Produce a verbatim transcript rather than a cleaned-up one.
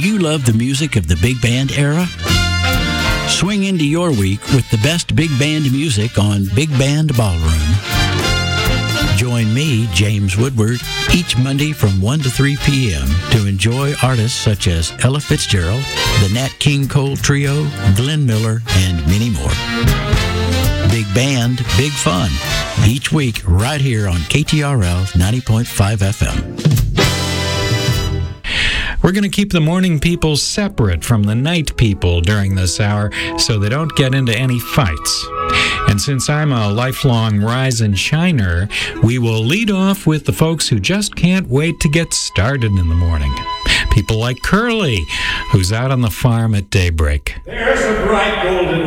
you love the music of the big band era? Swing into your week with the best big band music on Big Band Ballroom. Join me, James Woodward, each Monday from one to three p.m. to enjoy artists such as Ella Fitzgerald, the Nat King Cole Trio, Glenn Miller, and many more. Big Band, Big Fun, each week right here on K T R L ninety point five F M. We're going to keep the morning people separate from the night people during this hour so they don't get into any fights. And since I'm a lifelong rise and shiner, we will lead off with the folks who just can't wait to get started in the morning. People like Curly, who's out on the farm at daybreak. There's a bright golden